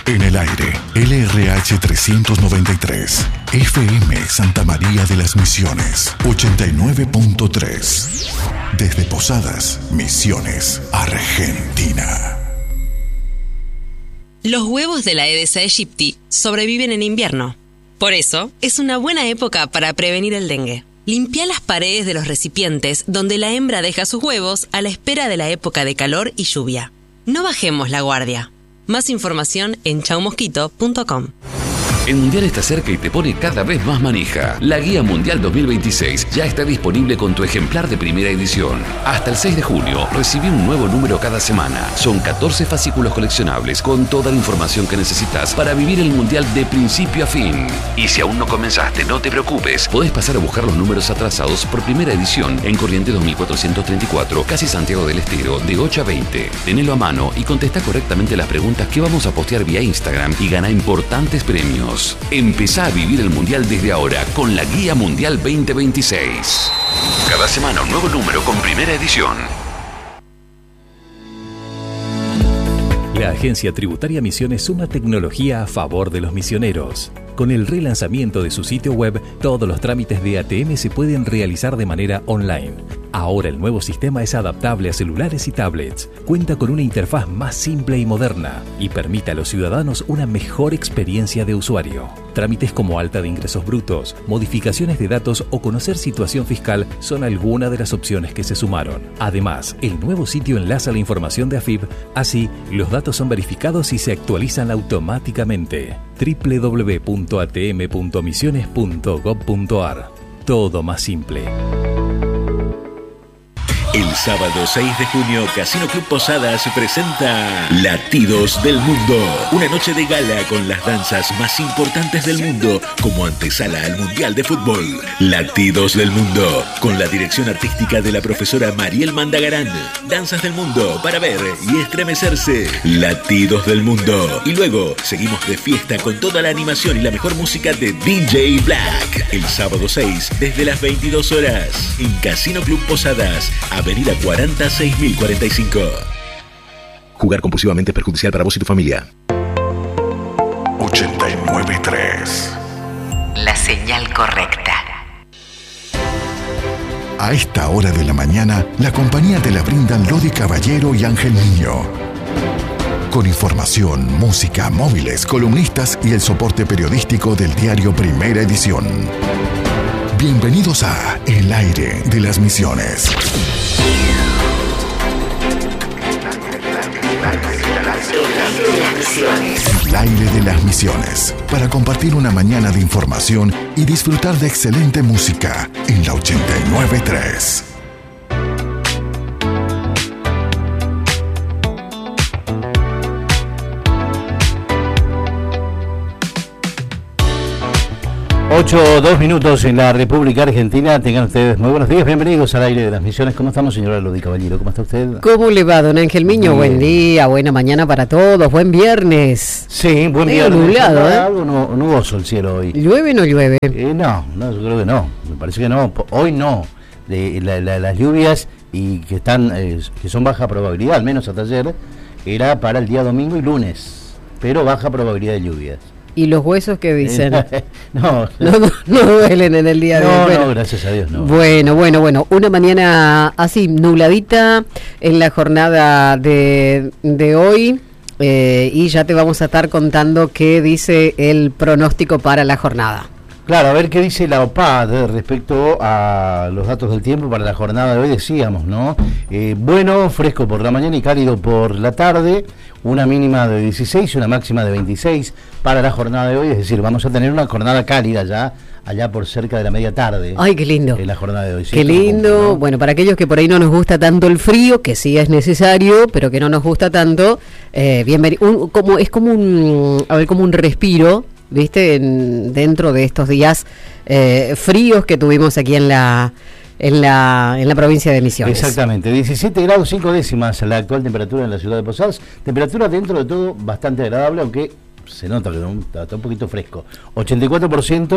En el aire, LRH 393, FM Santa María de las Misiones, 89.3. Desde Posadas, Misiones, Argentina. Los huevos de la Aedes aegypti sobreviven en invierno. Por eso, es una buena época para prevenir el dengue. Limpia las paredes de los recipientes donde la hembra deja sus huevos a la espera de la época de calor y lluvia. No bajemos la guardia. Más información en chaumosquito.com. El Mundial está cerca y te pone cada vez más manija. La Guía Mundial 2026 ya está disponible con tu ejemplar de primera edición. Hasta el 6 de junio, recibí un nuevo número cada semana. Son 14 fascículos coleccionables con toda la información que necesitas para vivir el Mundial de principio a fin. Y si aún no comenzaste, no te preocupes. Podés pasar a buscar los números atrasados por primera edición en Corrientes 2434, casi Santiago del Estero, de 8 a 20. Tenelo a mano y contesta correctamente las preguntas que vamos a postear vía Instagram y gana importantes premios. Empezá a vivir el Mundial desde ahora con la Guía Mundial 2026. Cada semana un nuevo número con primera edición. La Agencia Tributaria Misiones suma tecnología a favor de los misioneros. Con el relanzamiento de su sitio web, todos los trámites de ATM se pueden realizar de manera online. Ahora el nuevo sistema es adaptable a celulares y tablets, cuenta con una interfaz más simple y moderna y permite a los ciudadanos una mejor experiencia de usuario. Trámites como alta de ingresos brutos, modificaciones de datos o conocer situación fiscal son algunas de las opciones que se sumaron. Además, el nuevo sitio enlaza la información de AFIP, así los datos son verificados y se actualizan automáticamente. www.atm.misiones.gov.ar. Todo más simple. El sábado 6 de junio, Casino Club Posadas presenta Latidos del Mundo. Una noche de gala con las danzas más importantes del mundo como antesala al Mundial de Fútbol. Latidos del Mundo, con la dirección artística de la profesora Mariel Mandagarán. Danzas del mundo para ver y estremecerse. Latidos del Mundo. Y luego seguimos de fiesta con toda la animación y la mejor música de DJ Black. El sábado 6, desde las 22 horas, en Casino Club Posadas, Avenida 40 6045. Jugar compulsivamente es perjudicial para vos y tu familia. 89.3. La señal correcta. A esta hora de la mañana, la compañía te la brindan Lodi Caballero y Ángel Niño. Con información, música, móviles, columnistas y el soporte periodístico del diario Primera Edición. Bienvenidos a El Aire de las Misiones. El Aire de las Misiones. Para compartir una mañana de información y disfrutar de excelente música en la 89.3. Ocho, 2 minutos en la República Argentina. Tengan ustedes muy buenos días. Bienvenidos al Aire de las Misiones. ¿Cómo estamos, señora Lodi Caballero? ¿Cómo está usted? ¿Cómo le va, don Ángel Miño? Buen día, buena mañana para todos. Buen viernes. Sí, buen viernes. Nublado, Algo nuboso el cielo hoy. ¿Llueve o no llueve? No, yo creo que no. Me parece que no. Hoy no. Las lluvias y que son baja probabilidad, al menos hasta ayer, era para el día domingo y lunes. Pero baja probabilidad de lluvias. ¿Y los huesos qué dicen? No duelen en el día de hoy. No, gracias a Dios, no. Bueno. Una mañana así, nubladita en la jornada de hoy. Y ya te vamos a estar contando qué dice el pronóstico para la jornada. Claro, a ver qué dice la OPAD respecto a los datos del tiempo para la jornada de hoy, decíamos, ¿no? Bueno, fresco por la mañana y cálido por la tarde, una mínima de 16 y una máxima de 26 para la jornada de hoy, es decir, vamos a tener una jornada cálida ya, allá por cerca de la media tarde. ¡Ay, qué lindo! En la jornada de hoy. ¿Sí? ¡Qué lindo! ¿No? Bueno, para aquellos que por ahí no nos gusta tanto el frío, que sí es necesario, pero que no nos gusta tanto, bienvenido. Es como un respiro, ¿viste? Dentro de estos días fríos que tuvimos aquí en la provincia de Misiones. Exactamente, 17 grados 5 décimas la actual temperatura en la ciudad de Posadas. Temperatura dentro de todo bastante agradable, aunque se nota que está un poquito fresco. 84%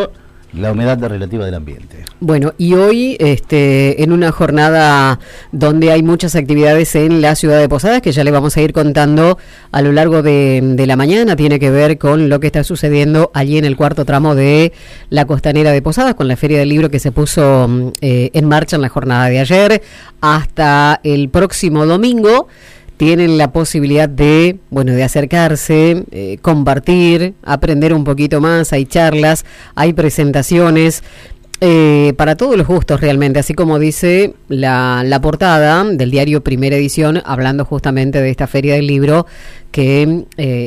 la humedad relativa del ambiente. Bueno, y hoy en una jornada donde hay muchas actividades en la ciudad de Posadas, que ya le vamos a ir contando a lo largo de la mañana, tiene que ver con lo que está sucediendo allí en el cuarto tramo de la costanera de Posadas, con la Feria del Libro que se puso en marcha en la jornada de ayer. Hasta el próximo domingo tienen la posibilidad de acercarse, compartir, aprender un poquito más. Hay charlas, hay presentaciones, para todos los gustos realmente, así como dice la portada del diario Primera Edición, hablando justamente de esta Feria del Libro que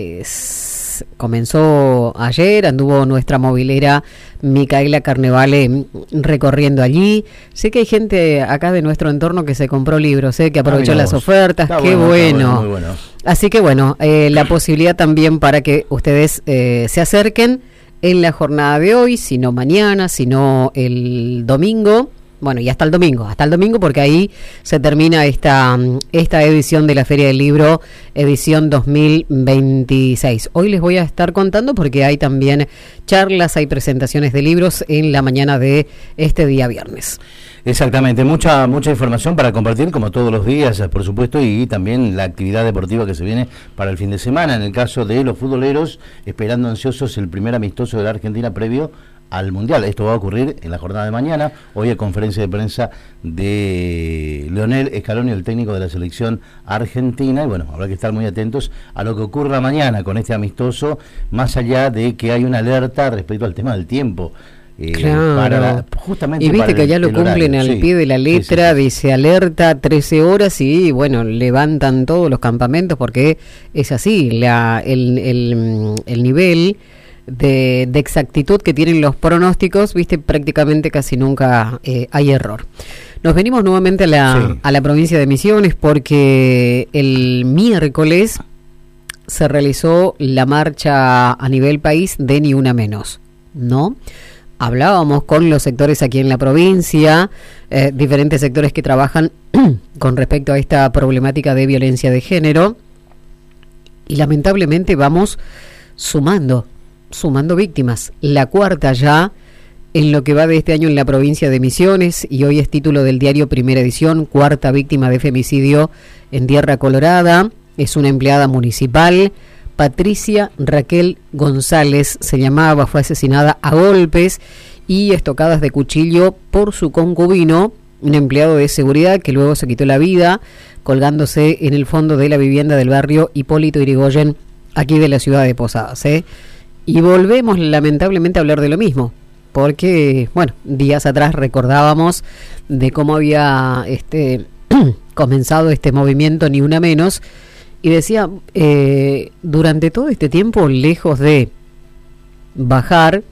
comenzó ayer. Anduvo nuestra movilera Micaela Carnevale recorriendo allí. Sé que hay gente acá de nuestro entorno que se compró libros, que aprovechó las ofertas. Qué bueno. Muy bueno. Así que la posibilidad también para que ustedes se acerquen en la jornada de hoy, si no mañana, si no el domingo. Bueno, y hasta el domingo, porque ahí se termina esta edición de la Feria del Libro, edición 2026. Hoy les voy a estar contando porque hay también charlas, hay presentaciones de libros en la mañana de este día viernes. Exactamente, mucha información para compartir como todos los días, por supuesto, y también la actividad deportiva que se viene para el fin de semana. En el caso de los futboleros, esperando ansiosos el primer amistoso de la Argentina previo al Mundial. Esto va a ocurrir en la jornada de mañana. Hoy hay conferencia de prensa de Leonel Scaloni, el técnico de la selección argentina, y habrá que estar muy atentos a lo que ocurra mañana con este amistoso, más allá de que hay una alerta respecto al tema del tiempo. Claro. Justamente y viste que ya lo cumplen al pie de la letra, dice alerta 13 horas y levantan todos los campamentos porque es así, el nivel de exactitud que tienen los pronósticos, prácticamente casi nunca hay error. Nos venimos nuevamente a la provincia de Misiones porque el miércoles se realizó la marcha a nivel país de Ni Una Menos, ¿no? Hablábamos con los sectores aquí en la provincia, diferentes sectores que trabajan con respecto a esta problemática de violencia de género, y lamentablemente vamos sumando víctimas. La cuarta ya en lo que va de este año en la provincia de Misiones, y hoy es título del diario Primera Edición, cuarta víctima de femicidio en Tierra Colorada. Es una empleada municipal, Patricia Raquel González se llamaba, fue asesinada a golpes y estocadas de cuchillo por su concubino, un empleado de seguridad que luego se quitó la vida colgándose en el fondo de la vivienda del barrio Hipólito Yrigoyen, aquí de la ciudad de Posadas. Y volvemos lamentablemente a hablar de lo mismo, porque, días atrás recordábamos de cómo había comenzado este movimiento Ni Una Menos, y decía, durante todo este tiempo, lejos de bajar,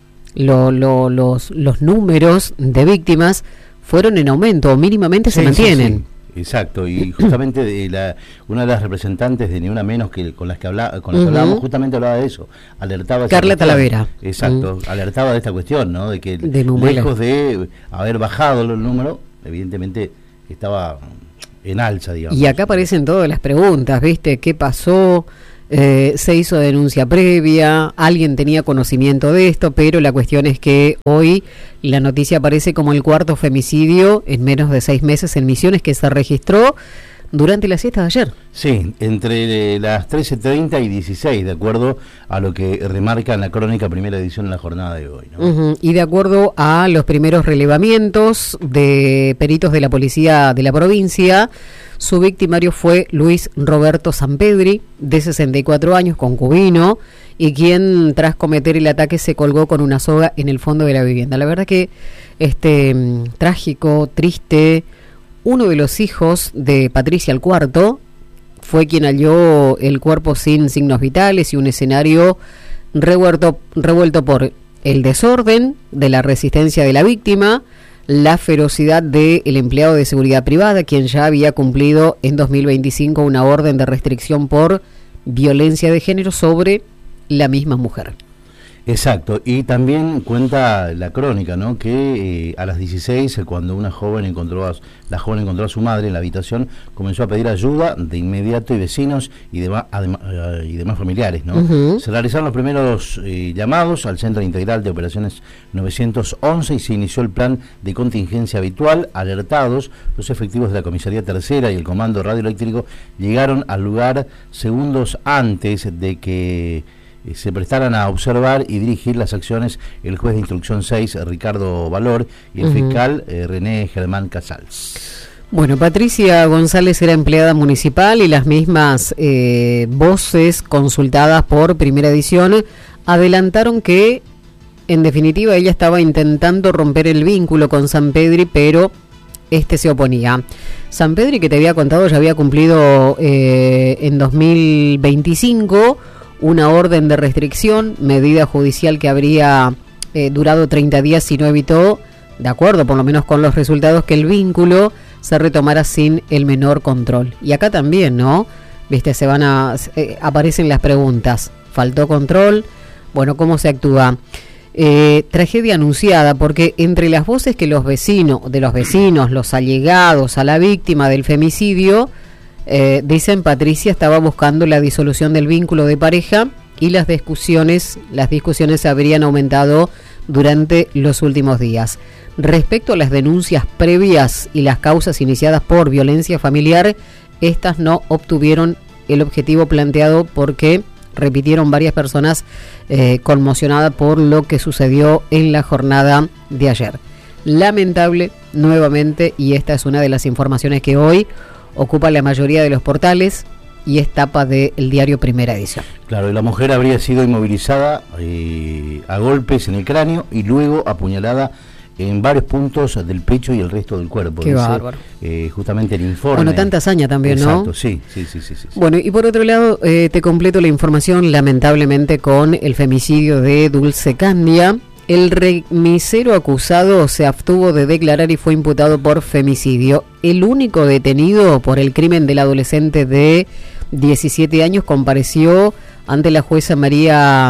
los números de víctimas fueron en aumento, o mínimamente se mantienen. Sí. Exacto, y justamente una de las representantes de Ni Una Menos con las que hablábamos, justamente hablaba de eso, alertaba Carla Talavera. Exacto, alertaba de esta cuestión, ¿no? De que lejos de haber bajado el número, evidentemente estaba en alza, digamos. Y acá aparecen todas las preguntas, ¿viste? ¿Qué pasó? Se hizo denuncia previa, alguien tenía conocimiento de esto, pero la cuestión es que hoy la noticia aparece como el cuarto femicidio en menos de 6 meses en Misiones que se registró durante la siesta de ayer. Sí, entre las 13:30 y 16, de acuerdo a lo que remarca en la crónica Primera Edición en la jornada de hoy, ¿no? Y de acuerdo a los primeros relevamientos de peritos de la policía de la provincia, su victimario fue Luis Roberto Sampedri, de 64 años, concubino, y quien tras cometer el ataque se colgó con una soga en el fondo de la vivienda. La verdad que trágico, triste. Uno de los hijos de Patricia el Cuarto fue quien halló el cuerpo sin signos vitales y un escenario revuelto por el desorden de la resistencia de la víctima, la ferocidad del empleado de seguridad privada, quien ya había cumplido en 2025 una orden de restricción por violencia de género sobre la misma mujer. Exacto, y también cuenta la crónica, ¿no? Que a las 16, cuando la joven encontró a su madre en la habitación, comenzó a pedir ayuda de inmediato, y vecinos y demás familiares, ¿no? Uh-huh. Se realizaron los primeros llamados al Centro Integral de Operaciones 911 y se inició el plan de contingencia habitual. Alertados, los efectivos de la Comisaría Tercera y el Comando Radioeléctrico llegaron al lugar segundos antes de que se prestaran a observar y dirigir las acciones el juez de instrucción 6, Ricardo Valor, y el fiscal René Germán Casals. Bueno, Patricia González era empleada municipal y las mismas voces consultadas por Primera Edición adelantaron que, en definitiva, ella estaba intentando romper el vínculo con Sampedri, pero este se oponía. Sampedri, que te había contado, ya había cumplido en 2025 una orden de restricción, medida judicial que habría durado 30 días si no evitó, de acuerdo por lo menos con los resultados, que el vínculo se retomara sin el menor control. Y acá también, ¿no? Viste, aparecen las preguntas. ¿Faltó control? Bueno, ¿cómo se actúa? Tragedia anunciada, porque entre las voces que los vecinos, los allegados a la víctima del femicidio, dicen, Patricia estaba buscando la disolución del vínculo de pareja y las discusiones se habrían aumentado durante los últimos días. Respecto a las denuncias previas y las causas iniciadas por violencia familiar, estas no obtuvieron el objetivo planteado, porque repitieron varias personas conmocionadas por lo que sucedió en la jornada de ayer. Lamentable, nuevamente, y esta es una de las informaciones que hoy ocupa la mayoría de los portales y es tapa del diario Primera Edición. Claro, y la mujer habría sido inmovilizada a golpes en el cráneo y luego apuñalada en varios puntos del pecho y el resto del cuerpo. Qué bárbaro. Justamente el informe. Bueno, tanta hazaña también, ¿no? Exacto, sí. Bueno, y por otro lado, te completo la información, lamentablemente, con el femicidio de Dulce Candia. El remisero acusado se abstuvo de declarar y fue imputado por femicidio. El único detenido por el crimen del adolescente de 17 años compareció ante la jueza María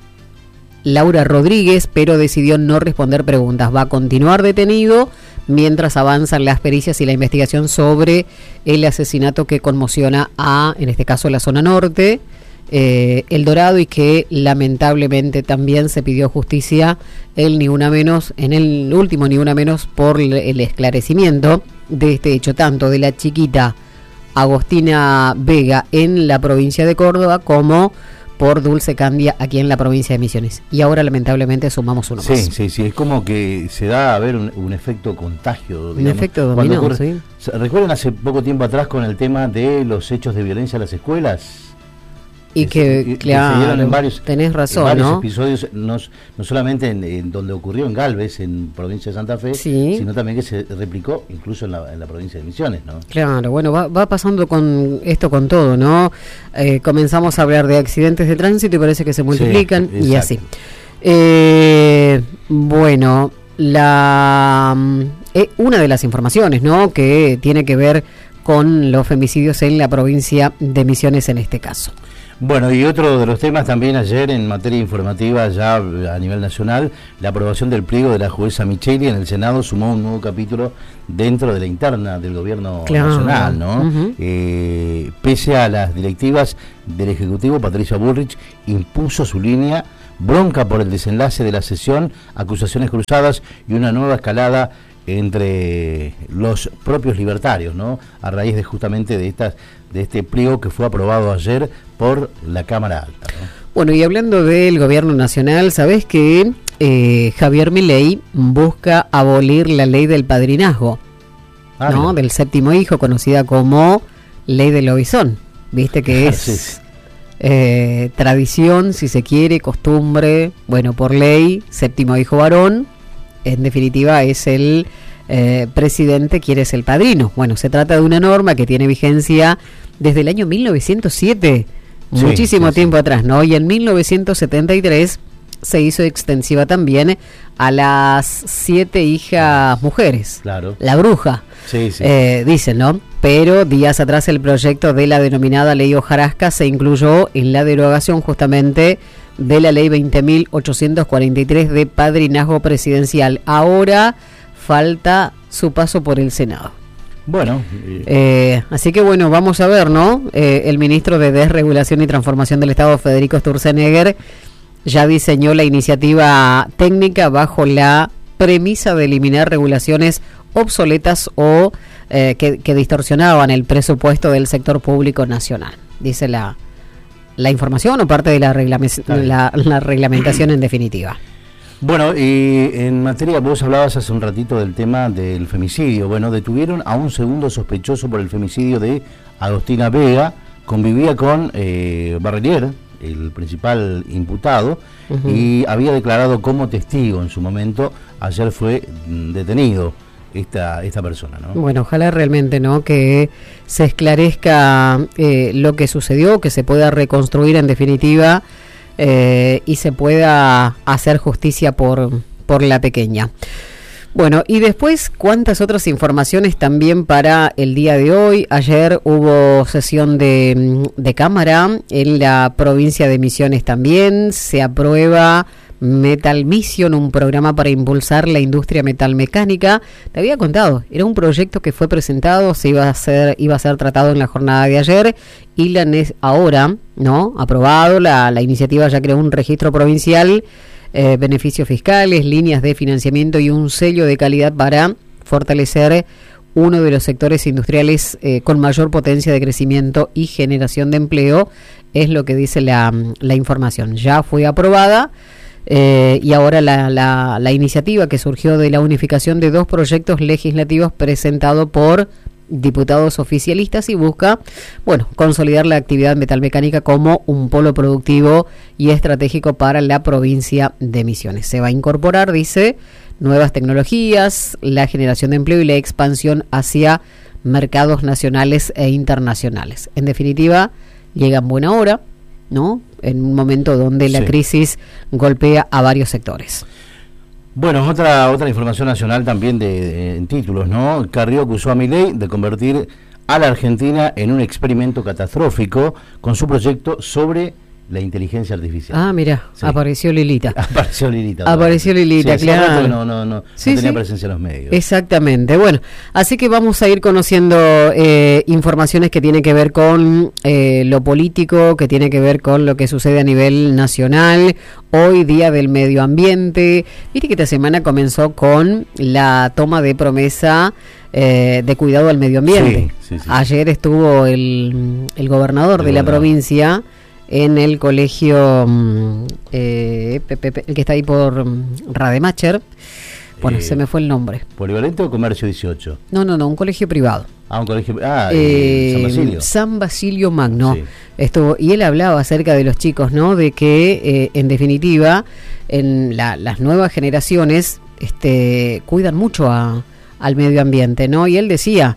Laura Rodríguez, pero decidió no responder preguntas. Va a continuar detenido mientras avanzan las pericias y la investigación sobre el asesinato que conmociona en este caso, la zona norte, El Dorado, y que lamentablemente también se pidió justicia en el último Ni Una Menos por el esclarecimiento de este hecho, tanto de la chiquita Agostina Vega en la provincia de Córdoba como por Dulce Candia aquí en la provincia de Misiones. Y ahora lamentablemente sumamos uno más. Sí, es como que se da a ver un efecto contagio, digamos. Un efecto dominó, sí. ¿Recuerdan hace poco tiempo atrás con el tema de los hechos de violencia en las escuelas? Y que claro, tenés razón, en varios episodios, no solamente en donde ocurrió en Galvez, en provincia de Santa Fe, sino también que se replicó incluso en la provincia de Misiones, ¿no? Claro, bueno, va pasando con esto, con todo, ¿no? Comenzamos a hablar de accidentes de tránsito y parece que se multiplican, y así. Bueno, una de las informaciones, ¿no?, que tiene que ver con los femicidios en la provincia de Misiones en este caso. Bueno, y otro de los temas también ayer en materia informativa ya a nivel nacional, la aprobación del pliego de la jueza Micheli en el Senado sumó un nuevo capítulo dentro de la interna del gobierno nacional, ¿no? Pese a las directivas del Ejecutivo, Patricia Bullrich impuso su línea, bronca por el desenlace de la sesión, acusaciones cruzadas y una nueva escalada entre los propios libertarios, ¿no?, a raíz de justamente de este pliego que fue aprobado ayer por la Cámara Alta, ¿no? Bueno, y hablando del gobierno nacional, ¿sabés que Javier Milei busca abolir la ley del padrinazgo, ¿no?, del séptimo hijo, conocida como ley del lobizón? Viste que es tradición, si se quiere, costumbre, bueno, por ley, séptimo hijo varón, en definitiva es el presidente quien es el padrino. Bueno, se trata de una norma que tiene vigencia desde el año 1907, muchísimo tiempo atrás, ¿no? Y en 1973 se hizo extensiva también a las 7 hijas mujeres. Claro. La bruja, dicen, ¿no? Pero días atrás el proyecto de la denominada Ley Hojarasca se incluyó en la derogación justamente de la ley 20.843 de padrinazgo presidencial. Ahora falta su paso por el Senado. Bueno, así que bueno, vamos a ver, ¿no? El ministro de Desregulación y Transformación del Estado, Federico Sturzenegger, ya diseñó la iniciativa técnica bajo la premisa de eliminar regulaciones obsoletas o que distorsionaban el presupuesto del sector público nacional. Dice la información o parte de la reglamentación en definitiva. Bueno, y en materia, vos hablabas hace un ratito del tema del femicidio. Bueno, detuvieron a un segundo sospechoso por el femicidio de Agostina Vega. Convivía con Barrelier, el principal imputado, y había declarado como testigo en su momento. Ayer fue detenido esta persona, ¿no? Bueno, ojalá realmente, ¿no?, que se esclarezca lo que sucedió, que se pueda reconstruir en definitiva y se pueda hacer justicia por la pequeña. Bueno, y después, ¿cuántas otras informaciones también para el día de hoy? Ayer hubo sesión de Cámara en la provincia de Misiones también. Se aprueba Metal Mission, un programa para impulsar la industria metalmecánica. Te había contado, era un proyecto que fue presentado, iba a ser tratado en la jornada de ayer y ahora, ¿no?, aprobado, la iniciativa ya creó un registro provincial, beneficios fiscales, líneas de financiamiento y un sello de calidad para fortalecer uno de los sectores industriales con mayor potencia de crecimiento y generación de empleo, es lo que dice la información. Ya fue aprobada. Y ahora la iniciativa que surgió de la unificación de dos proyectos legislativos presentado por diputados oficialistas y busca, bueno, consolidar la actividad metalmecánica como un polo productivo y estratégico para la provincia de Misiones. Se va a incorporar, dice, nuevas tecnologías, la generación de empleo y la expansión hacia mercados nacionales e internacionales. En definitiva, llega en buena hora, ¿no?, en un momento donde la crisis golpea a varios sectores. Bueno, otra información nacional también en títulos, ¿no? Carrió acusó a Milei de convertir a la Argentina en un experimento catastrófico con su proyecto sobre la inteligencia artificial. Ah, mira, sí. Apareció Lilita. Apareció Lilita, sí, claro. No tenía presencia en los medios. Exactamente. Bueno, así que vamos a ir conociendo informaciones que tienen que ver con lo político, que tiene que ver con lo que sucede a nivel nacional. Hoy, Día del Medio Ambiente. Viste que esta semana comenzó con la toma de promesa de cuidado al medio ambiente. Sí. Ayer estuvo el gobernador de la provincia en el colegio, el que está ahí por Rademacher. Bueno, se me fue el nombre. ¿Polivalente o Comercio 18? No, un colegio privado. Un colegio... San Basilio. San Basilio Magno. Sí. Estuvo, y él hablaba acerca de los chicos, ¿no?, de que, en definitiva, en las nuevas generaciones cuidan mucho al medio ambiente, ¿no? Y él decía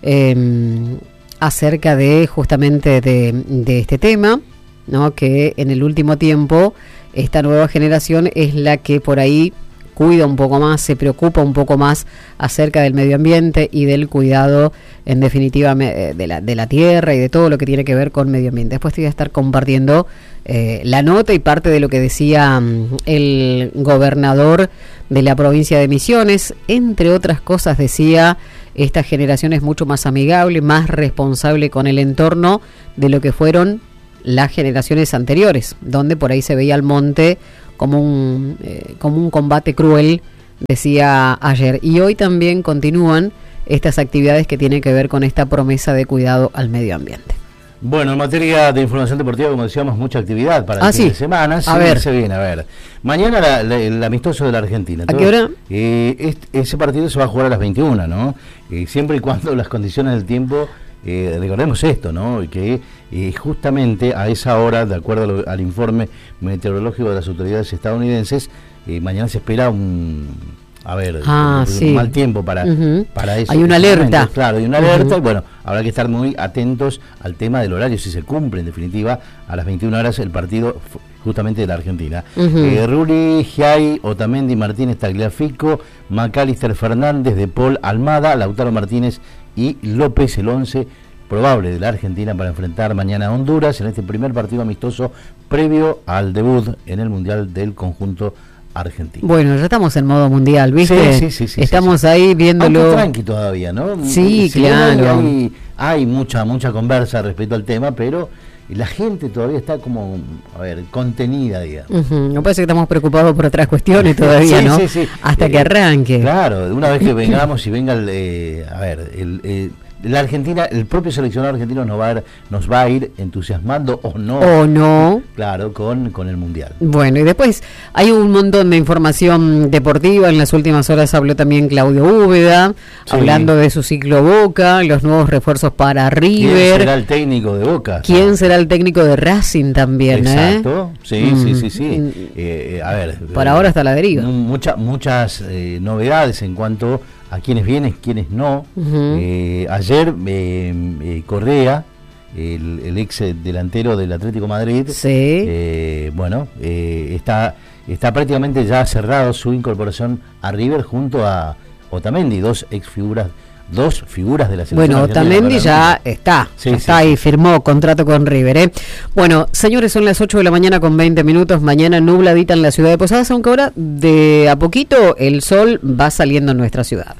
acerca de justamente de este tema, ¿no?, que en el último tiempo esta nueva generación es la que por ahí cuida un poco más, se preocupa un poco más acerca del medio ambiente y del cuidado, en definitiva, de la tierra y de todo lo que tiene que ver con medio ambiente. Después te voy a estar compartiendo la nota y parte de lo que decía el gobernador de la provincia de Misiones. Entre otras cosas, decía, esta generación es mucho más amigable, más responsable con el entorno de lo que fueron las generaciones anteriores, donde por ahí se veía al monte como un combate cruel, decía ayer. Y hoy también continúan estas actividades que tienen que ver con esta promesa de cuidado al medio ambiente. Bueno, en materia de información deportiva, como decíamos, mucha actividad para el fin de semana. A ver. Se viene, a ver. Mañana el amistoso de la Argentina. ¿A qué hora? Ese partido se va a jugar a las 21, ¿no? Siempre y cuando las condiciones del tiempo... recordemos esto, ¿no?, que justamente a esa hora, de acuerdo al informe meteorológico de las autoridades estadounidenses, mañana se espera un mal tiempo para eso. Hay una alerta. Claro, hay una alerta y bueno, habrá que estar muy atentos al tema del horario, si se cumple en definitiva a las 21 horas el partido justamente de la Argentina. Rulli, Giai, Otamendi, Martínez, Tagliafico, Macalister Fernández, De Paul, Almada, Lautaro Martínez y López, el 11 probable de la Argentina para enfrentar mañana a Honduras en este primer partido amistoso previo al debut en el Mundial del conjunto argentino. Bueno, ya estamos en modo mundial, ¿viste? Sí. Estamos ahí viéndolo. Aunque tranqui todavía, ¿no? Sí, claro. Hay mucha conversa respecto al tema, pero la gente todavía está como, contenida, digamos. Me parece que estamos preocupados por otras cuestiones todavía, ¿no? Sí. Hasta que arranque. Claro, una vez que vengamos y venga la Argentina, el propio seleccionado argentino nos va a ir entusiasmando o no. Claro, con el Mundial. Bueno, y después hay un montón de información deportiva. En las últimas horas habló también Claudio Úbeda, hablando de su ciclo Boca, los nuevos refuerzos para River. ¿Quién será el técnico de Boca? ¿Quién será el técnico de Racing también? Exacto, sí. Por ahora está la deriva. Muchas novedades en cuanto a quiénes vienen, quiénes no. Ayer Correa, el ex delantero del Atlético Madrid, está prácticamente ya cerrado su incorporación a River junto a Otamendi, dos figuras de la selección. Bueno, Otamendi ya está ahí, firmó contrato con River. Bueno, señores, son las 8 de la mañana con 20 minutos, mañana nubladita en la ciudad de Posadas, aunque ahora de a poquito el sol va saliendo en nuestra ciudad.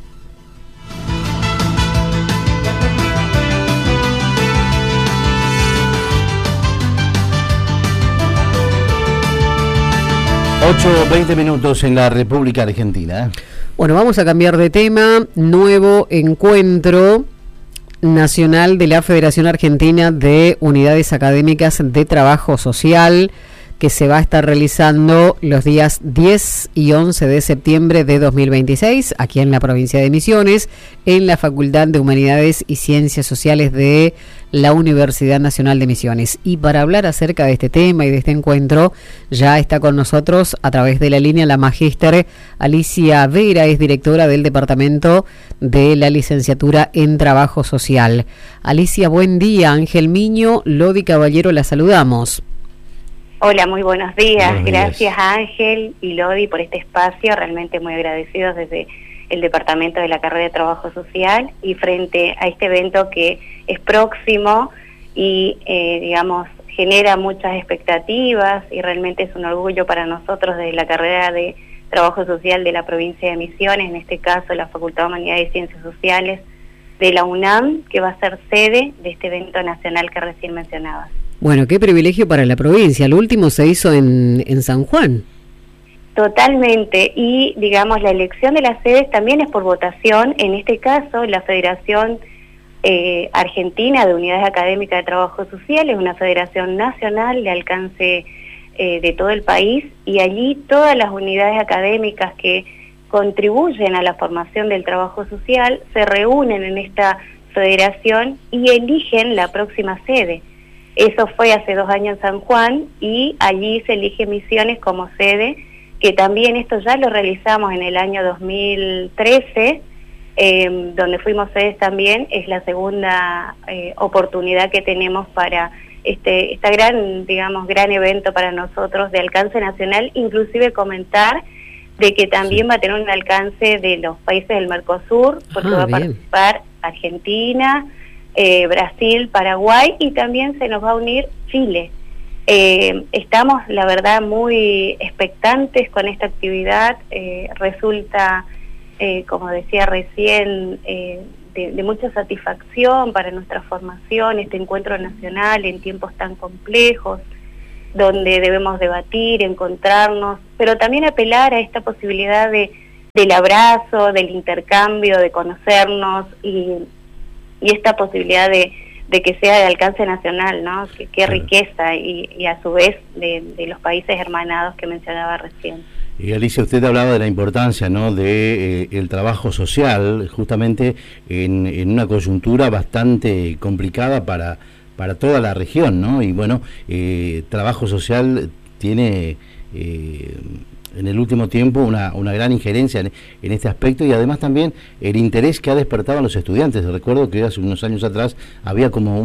Ocho, 20 minutos en la República Argentina. Bueno, vamos a cambiar de tema. Nuevo encuentro nacional de la Federación Argentina de Unidades Académicas de Trabajo Social, que se va a estar realizando los días 10 y 11 de septiembre de 2026, aquí en la provincia de Misiones, en la Facultad de Humanidades y Ciencias Sociales de la Universidad Nacional de Misiones. Y para hablar acerca de este tema y de este encuentro, ya está con nosotros a través de la línea la magíster Alicia Vera, es directora del Departamento de la Licenciatura en Trabajo Social. Alicia, buen día. Ángel Miño, Lodi Caballero, la saludamos. Hola, muy buenos días. Gracias a Ángel y Lodi por este espacio, realmente muy agradecidos desde el Departamento de la Carrera de Trabajo Social y frente a este evento que es próximo y, genera muchas expectativas y realmente es un orgullo para nosotros desde la Carrera de Trabajo Social de la provincia de Misiones, en este caso la Facultad de Humanidades y Ciencias Sociales de la UNAM, que va a ser sede de este evento nacional que recién mencionabas. Bueno, qué privilegio para la provincia. El último se hizo en San Juan. Totalmente. Y, la elección de las sedes también es por votación. En este caso, la Federación Argentina de Unidades Académicas de Trabajo Social es una federación nacional de alcance de todo el país, y allí todas las unidades académicas que contribuyen a la formación del trabajo social se reúnen en esta federación y eligen la próxima sede. Eso fue hace 2 años en San Juan y allí se elige Misiones como sede, que también esto ya lo realizamos en el año 2013, donde fuimos sedes también. Es la segunda oportunidad que tenemos para esta gran evento para nosotros de alcance nacional, inclusive comentar de que también va a tener un alcance de los países del Mercosur, porque va a participar Argentina, Brasil, Paraguay y también se nos va a unir Chile. Estamos, la verdad, muy expectantes con esta actividad. Resulta, como decía recién, de mucha satisfacción para nuestra formación, este encuentro nacional en tiempos tan complejos, donde debemos debatir, encontrarnos, pero también apelar a esta posibilidad del abrazo, del intercambio, de conocernos y esta posibilidad de que sea de alcance nacional, ¿no? Qué riqueza y a su vez de los países hermanados que mencionaba recién. Y Alicia, usted hablaba de la importancia, ¿no?, de el trabajo social, justamente en una coyuntura bastante complicada para toda la región, ¿no? Y bueno, trabajo social tiene en el último tiempo una gran injerencia en este aspecto, y además también el interés que ha despertado a los estudiantes. Recuerdo que hace unos años atrás había como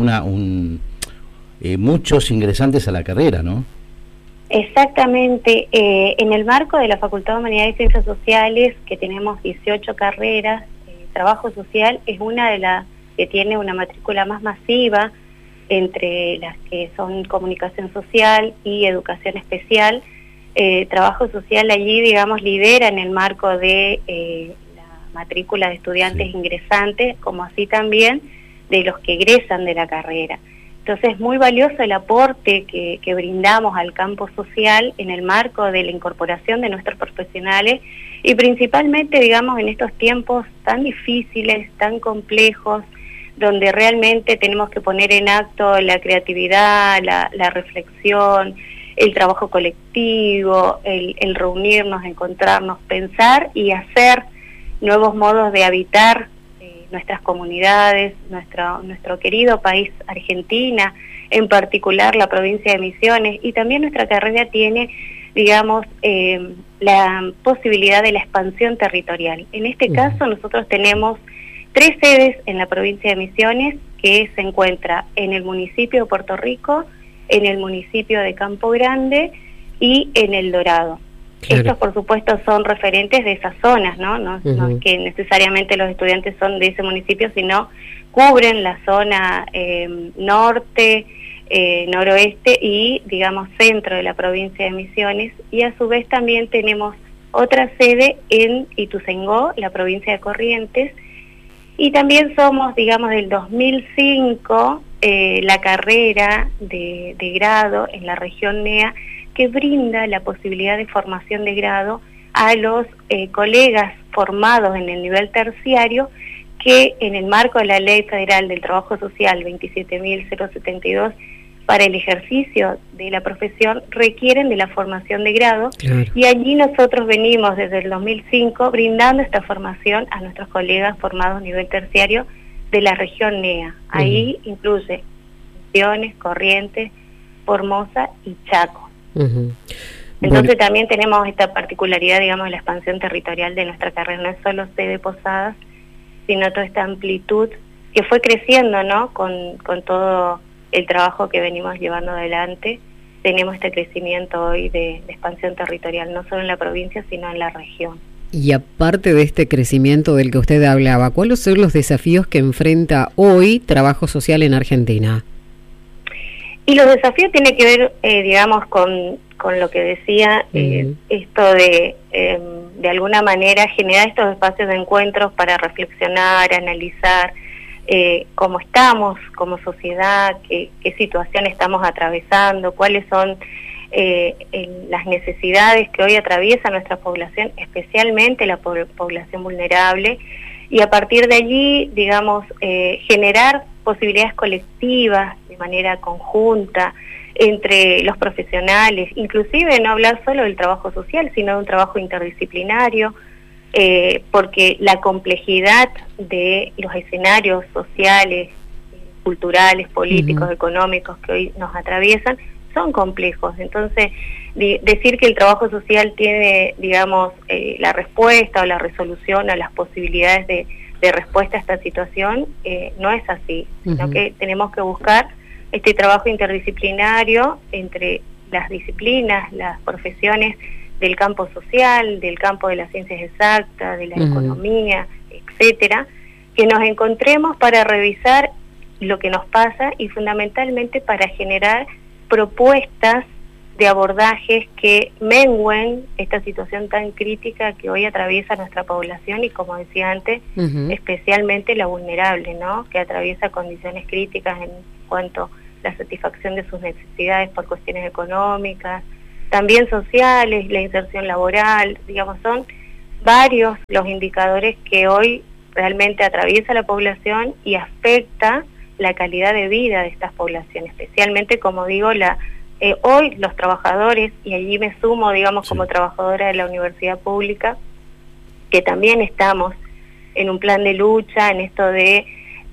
muchos ingresantes a la carrera, ¿no? Exactamente. En el marco de la Facultad de Humanidades y Ciencias Sociales, que tenemos 18 carreras, trabajo social es una de que tiene una matrícula más masiva entre las que son comunicación social y educación especial. Trabajo social allí, digamos, lidera en el marco de la matrícula de estudiantes ingresantes, como así también de los que egresan de la carrera. Entonces es muy valioso el aporte que brindamos al campo social en el marco de la incorporación de nuestros profesionales y principalmente, digamos, en estos tiempos tan difíciles, tan complejos, donde realmente tenemos que poner en acto la creatividad, la reflexión, el trabajo colectivo, el reunirnos, encontrarnos, pensar y hacer nuevos modos de habitar nuestras comunidades, nuestro querido país Argentina, en particular la provincia de Misiones, y también nuestra carrera tiene, digamos, la posibilidad de la expansión territorial. En este caso nosotros tenemos 3 sedes en la provincia de Misiones, que se encuentra en el municipio de Puerto Rico, en el municipio de Campo Grande y en El Dorado. Claro. Estos, por supuesto, son referentes de esas zonas, ¿no? No es que necesariamente los estudiantes son de ese municipio, sino cubren la zona norte, noroeste y, digamos, centro de la provincia de Misiones. Y a su vez también tenemos otra sede en Ituzaingó, la provincia de Corrientes. Y también somos, digamos, del 2005, la carrera de grado en la región NEA, que brinda la posibilidad de formación de grado a los colegas formados en el nivel terciario que en el marco de la Ley Federal del Trabajo Social 27.072 para el ejercicio de la profesión requieren de la formación de grado. Claro. Y allí nosotros venimos desde el 2005 brindando esta formación a nuestros colegas formados a nivel terciario de la región NEA. Ahí incluye Misiones, Corrientes, Formosa y Chaco. Entonces también tenemos esta particularidad, digamos, de la expansión territorial de nuestra carrera. No es solo sede Posadas, sino toda esta amplitud que fue creciendo, ¿no? Con todo el trabajo que venimos llevando adelante. Tenemos este crecimiento hoy de expansión territorial, no solo en la provincia, sino en la región. Y aparte de este crecimiento del que usted hablaba, ¿cuáles son los desafíos que enfrenta hoy trabajo social en Argentina? Y los desafíos tienen que ver, digamos, con lo que decía, esto de alguna manera generar estos espacios de encuentros para reflexionar, analizar cómo estamos como sociedad, qué situación estamos atravesando, cuáles son las necesidades que hoy atraviesa nuestra población, especialmente la población vulnerable, y a partir de allí, digamos, generar posibilidades colectivas de manera conjunta entre los profesionales, inclusive no hablar solo del trabajo social, sino de un trabajo interdisciplinario, porque la complejidad de los escenarios sociales, culturales, políticos, económicos que hoy nos atraviesan son complejos. Entonces, decir que el trabajo social tiene, digamos, la respuesta o la resolución a las posibilidades de respuesta a esta situación, no es así, sino que tenemos que buscar este trabajo interdisciplinario entre las disciplinas, las profesiones del campo social, del campo de las ciencias exactas, de la economía, etcétera, que nos encontremos para revisar lo que nos pasa y fundamentalmente para generar propuestas de abordajes que mengüen esta situación tan crítica que hoy atraviesa nuestra población y, como decía antes, especialmente la vulnerable, ¿no? Que atraviesa condiciones críticas en cuanto a la satisfacción de sus necesidades por cuestiones económicas, también sociales, la inserción laboral, digamos, son varios los indicadores que hoy realmente atraviesa la población y afecta la calidad de vida de estas poblaciones, especialmente, como digo, hoy los trabajadores, y allí me sumo, digamos, como trabajadora de la universidad pública, que también estamos en un plan de lucha, en esto de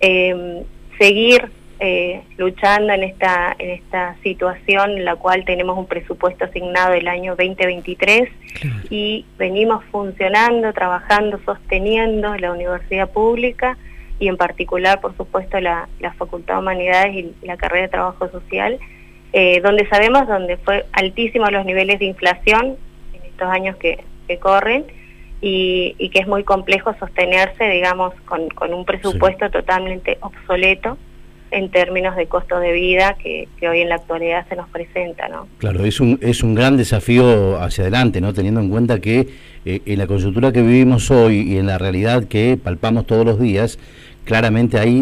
seguir luchando en esta situación en la cual tenemos un presupuesto asignado el año 2023 y venimos funcionando, trabajando, sosteniendo la universidad pública y en particular, por supuesto, la Facultad de Humanidades y la carrera de Trabajo Social, donde sabemos donde fue altísimos los niveles de inflación en estos años que corren, y que es muy complejo sostenerse, digamos, con un presupuesto totalmente obsoleto en términos de costo de vida que hoy en la actualidad se nos presenta, ¿no? Claro, es un gran desafío hacia adelante, ¿no? Teniendo en cuenta que en la coyuntura que vivimos hoy y en la realidad que palpamos todos los días, claramente hay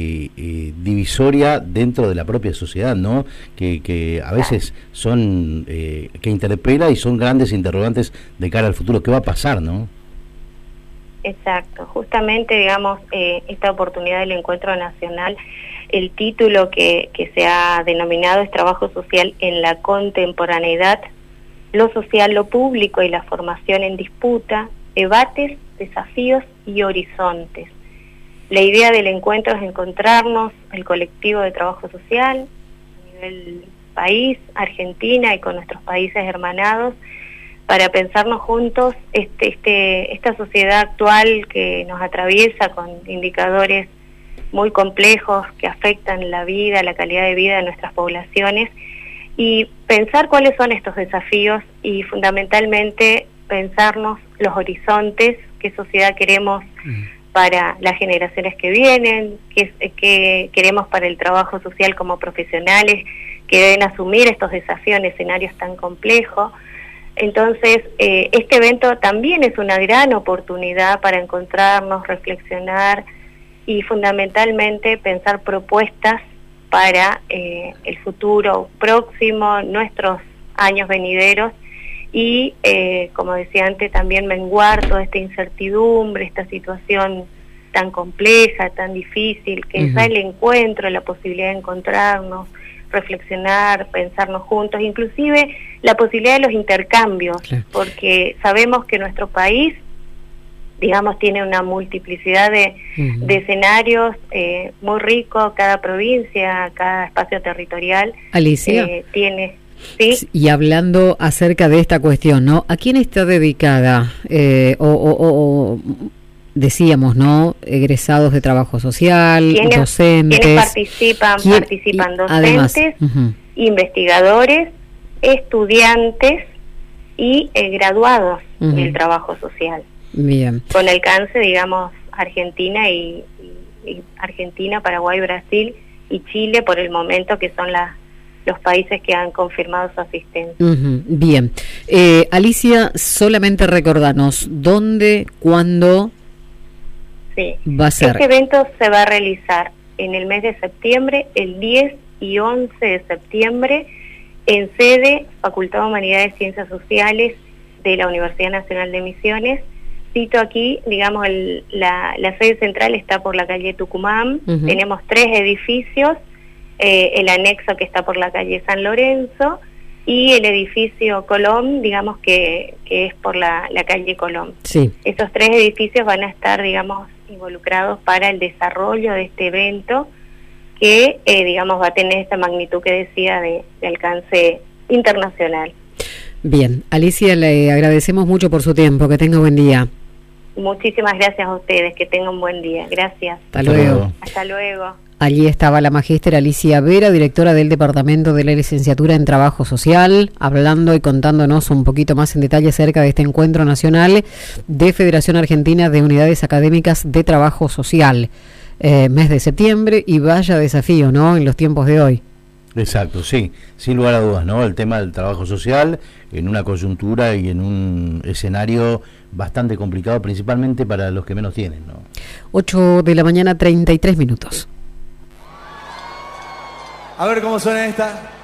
divisoria dentro de la propia sociedad, ¿no? Que a veces son, que interpela y son grandes interrogantes de cara al futuro. ¿Qué va a pasar, no? Exacto, justamente, digamos, esta oportunidad del Encuentro Nacional, el título que se ha denominado es Trabajo Social en la Contemporaneidad, lo social, lo público y la formación en disputa, debates, desafíos y horizontes. La idea del encuentro es encontrarnos, el colectivo de trabajo social, a nivel país, Argentina y con nuestros países hermanados, para pensarnos juntos esta sociedad actual que nos atraviesa con indicadores muy complejos que afectan la vida, la calidad de vida de nuestras poblaciones, y pensar cuáles son estos desafíos y fundamentalmente pensarnos los horizontes, qué sociedad queremos para las generaciones que vienen, qué queremos para el trabajo social como profesionales que deben asumir estos desafíos en escenarios tan complejos. Entonces, este evento también es una gran oportunidad para encontrarnos, reflexionar y fundamentalmente pensar propuestas para el futuro próximo, nuestros años venideros y, como decía antes, también menguar toda esta incertidumbre, esta situación tan compleja, tan difícil, que es el encuentro, la posibilidad de encontrarnos, reflexionar, pensarnos juntos, inclusive la posibilidad de los intercambios, porque sabemos que nuestro país, digamos, tiene una multiplicidad de escenarios muy rico, cada provincia, cada espacio territorial. Alicia, tiene... ¿sí? Y hablando acerca de esta cuestión, ¿no? ¿A quién está dedicada? Decíamos, ¿no? Egresados de trabajo social, docentes. ¿Quiénes participan docentes, además, investigadores, estudiantes y graduados del trabajo social. Bien. Con alcance, digamos, Argentina y Argentina, Paraguay, Brasil y Chile por el momento, que son los países que han confirmado su asistencia. Bien. Alicia, solamente recordanos dónde, cuándo va a ser. Este evento se va a realizar en el mes de septiembre, el 10 y 11 de septiembre, en sede Facultad de Humanidades y Ciencias Sociales de la Universidad Nacional de Misiones. Cito aquí, digamos, la sede central está por la calle Tucumán. Tenemos 3 edificios, el anexo que está por la calle San Lorenzo y el edificio Colón, digamos, que es por la calle Colón. Sí. Esos 3 edificios van a estar, digamos, involucrados para el desarrollo de este evento que, digamos, va a tener esta magnitud que decía de alcance internacional. Bien, Alicia, le agradecemos mucho por su tiempo, que tenga buen día. Muchísimas gracias a ustedes, que tengan un buen día. Gracias. Hasta luego. Hasta luego. Allí estaba la magíster Alicia Vera, directora del Departamento de la Licenciatura en Trabajo Social, hablando y contándonos un poquito más en detalle acerca de este encuentro nacional de Federación Argentina de Unidades Académicas de Trabajo Social. Mes de septiembre, y vaya desafío, ¿no?, en los tiempos de hoy. Exacto, sí, sin lugar a dudas, ¿no? El tema del trabajo social en una coyuntura y en un escenario bastante complicado, principalmente para los que menos tienen, ¿no? 8 de la mañana, 33 minutos. A ver cómo suena esta.